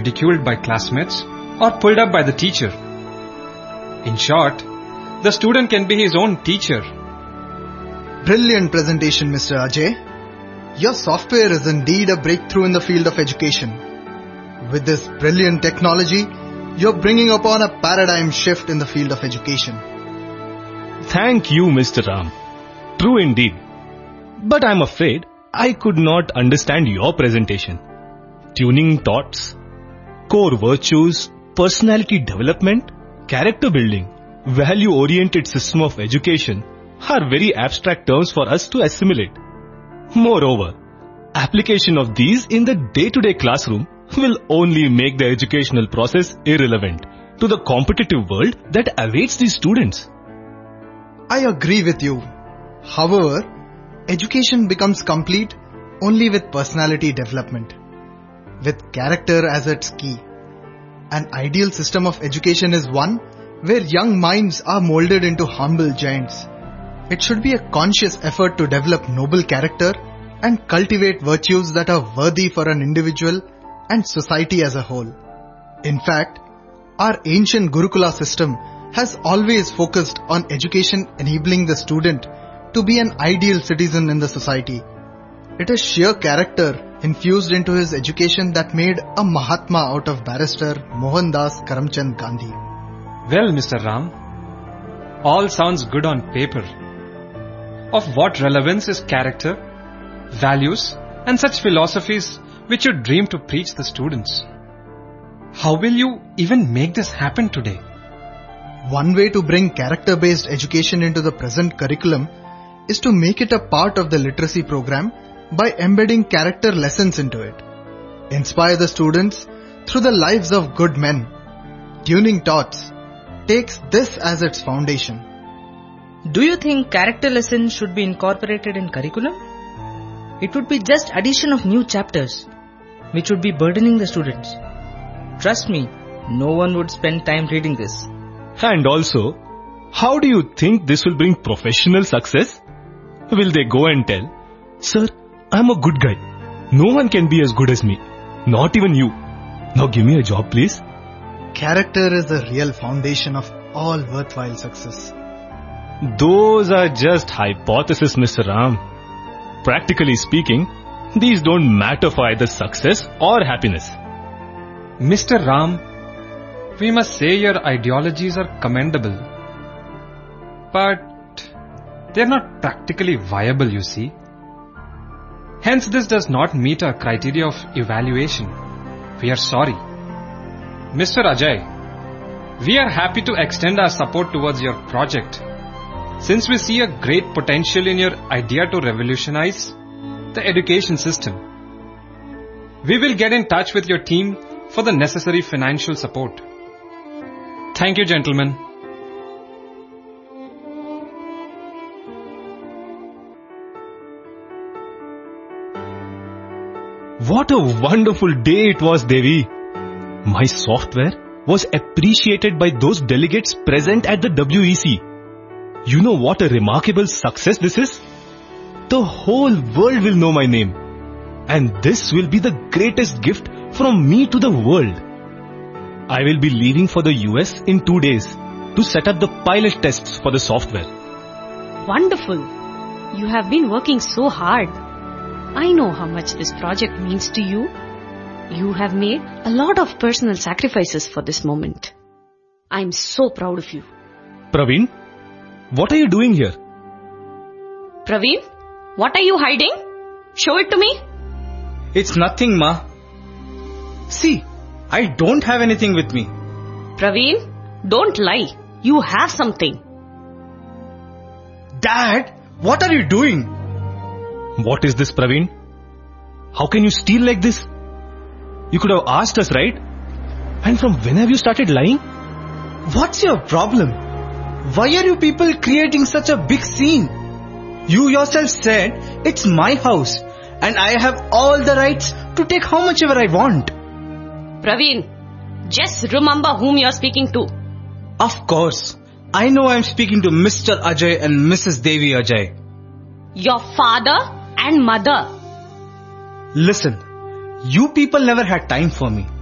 ridiculed by classmates or pulled up by the teacher. In short, the student can be his own teacher. Brilliant presentation, Mr. Ajay. Your software is indeed a breakthrough in the field of education. With this brilliant technology, you're bringing upon a paradigm shift in the field of education. Thank you, Mr. Ram. True indeed. But I'm afraid I could not understand your presentation. Tuning thoughts, core virtues, personality development, character building, value-oriented system of education are very abstract terms for us to assimilate. Moreover, application of these in the day-to-day classroom will only make the educational process irrelevant to the competitive world that awaits these students. I agree with you. However, education becomes complete only with personality development, with character as its key. An ideal system of education is one where young minds are molded into humble giants. It should be a conscious effort to develop noble character and cultivate virtues that are worthy for an individual and society as a whole. In fact, our ancient Gurukula system has always focused on education enabling the student to be an ideal citizen in the society. It is sheer character infused into his education that made a Mahatma out of barrister Mohandas Karamchand Gandhi. Well, Mr. Ram, all sounds good on paper. Of what relevance is character, values and such philosophies which you dream to preach the students? How will you even make this happen today? One way to bring character-based education into the present curriculum is to make it a part of the literacy program by embedding character lessons into it. Inspire the students through the lives of good men. Tuning Thoughts takes this as its foundation. Do you think character lessons should be incorporated in curriculum? It would be just addition of new chapters, which would be burdening the students. Trust me, no one would spend time reading this. And also, how do you think this will bring professional success? Will they go and tell, "Sir, I'm a good guy. No one can be as good as me. Not even you. Now give me a job, please." Character is the real foundation of all worthwhile success. Those are just hypotheses, Mr. Ram. Practically speaking, these don't matter for either success or happiness. Mr. Ram, we must say your ideologies are commendable. But they're not practically viable, you see. Hence, this does not meet our criteria of evaluation. We are sorry. Mr. Ajay, we are happy to extend our support towards your project, since we see a great potential in your idea to revolutionize the education system. We will get in touch with your team for the necessary financial support. Thank you, gentlemen. What a wonderful day it was, Devi. My software was appreciated by those delegates present at the WEC. You know what a remarkable success this is? The whole world will know my name. And this will be the greatest gift from me to the world. I will be leaving for the US in 2 days to set up the pilot tests for the software. Wonderful. You have been working so hard. I know how much this project means to you. You have made a lot of personal sacrifices for this moment. I'm so proud of you. Praveen, what are you doing here? Praveen, what are you hiding? Show it to me. It's nothing, Ma. See, I don't have anything with me. Praveen, don't lie. You have something. Dad, what are you doing? What is this, Praveen? How can you steal like this? You could have asked us, right? And from when have you started lying? What's your problem? Why are you people creating such a big scene? You yourself said it's my house and I have all the rights to take how much ever I want. Praveen, just remember whom you're speaking to. Of course. I know I'm speaking to Mr. Ajay and Mrs. Devi Ajay. Your father and mother. Listen, you people never had time for me.